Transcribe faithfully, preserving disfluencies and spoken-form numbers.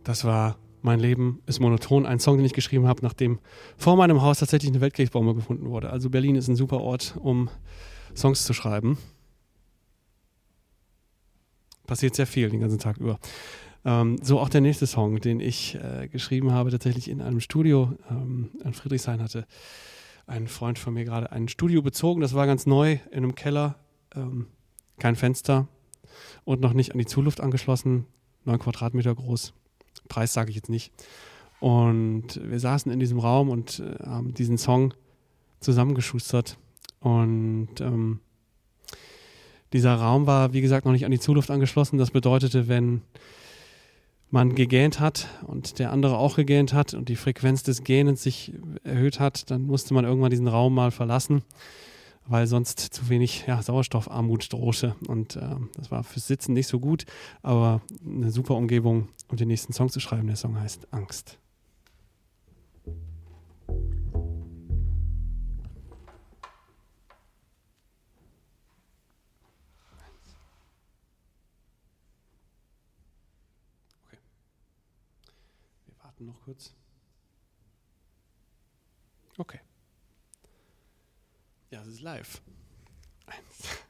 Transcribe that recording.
Das war Mein Leben ist monoton, ein Song, den ich geschrieben habe, nachdem vor meinem Haus tatsächlich eine Weltkriegspombe gefunden wurde. Also Berlin ist ein super Ort, um Songs zu schreiben. Passiert sehr viel den ganzen Tag über. Ähm, so auch der nächste Song, den ich äh, geschrieben habe, tatsächlich in einem Studio ähm, in Friedrichshain hatte ein Freund von mir gerade ein Studio bezogen. Das war ganz neu in einem Keller, ähm, kein Fenster und noch nicht an die Zuluft angeschlossen, neun Quadratmeter groß. Preis sage ich jetzt nicht. Und wir saßen in diesem Raum und äh, haben diesen Song zusammengeschustert. Und ähm, dieser Raum war, wie gesagt, noch nicht an die Zuluft angeschlossen. Das bedeutete, wenn man gegähnt hat und der andere auch gegähnt hat und die Frequenz des Gähnens sich erhöht hat, dann musste man irgendwann diesen Raum mal verlassen, weil sonst zu wenig ja, Sauerstoffarmut drohte. Und äh, das war fürs Sitzen nicht so gut, aber eine super Umgebung, um den nächsten Song zu schreiben. Der Song heißt Angst. Okay. Wir warten noch kurz. Okay. Ja, es ist live. Eins.